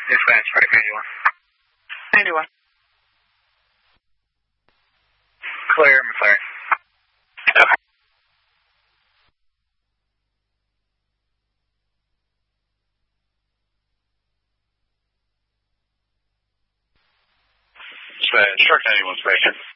Dispatch, right, 91. 91. Clear, McLaren. Okay. Dispatch, Shark 91 Station.